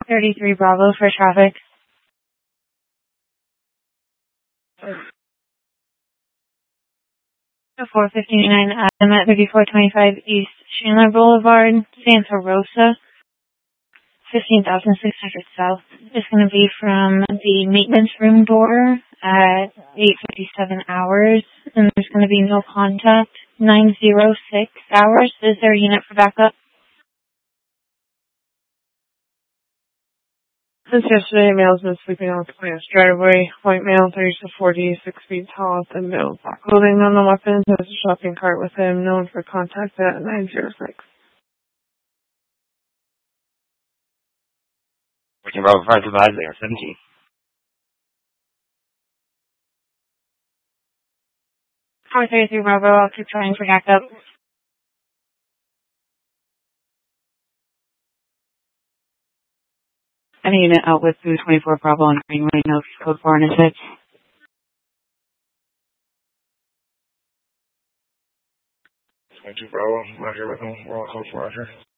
33 Bravo for traffic. 459 I'm at 3425 East Chandler Boulevard, Santa Rosa, 15,600 South. It's going to be from the maintenance room door at 8:57 hours, and there's going to be no contact. 9:06 hours. Is there a unit for backup? Since yesterday, male's been sleeping on the plant's driveway. White male, 30 to 40, 6 feet tall, thin build, black clothing on the weapons, has a shopping cart with him, known for contact at 906. Working Bravo 5 provides there, 17. Car 33 Bravo, I'll keep trying for backup. Any unit out with 224 Bravo on Greenway, no code 4 and a 6. 22 Bravo, Roger with him, we're on code 4, Roger.